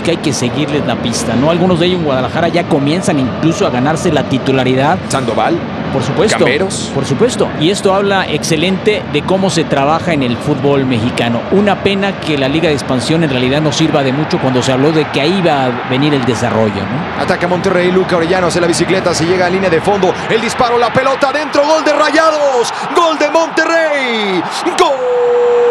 que hay que seguirles la pista, ¿no? Algunos de ellos en Guadalajara ya comienzan incluso a ganarse la titularidad. Sandoval. Por supuesto. Camberos. Por supuesto. Y esto habla excelente de cómo se trabaja en el fútbol mexicano. Una pena que la Liga de Expansión en realidad no sirva de mucho cuando se habló de que ahí iba a venir el desarrollo, ¿no? Ataca Monterrey, Luca Orellano hace la bicicleta, se llega a línea de fondo, el disparo, la pelota dentro, gol de Rayados, gol de Monterrey, gol.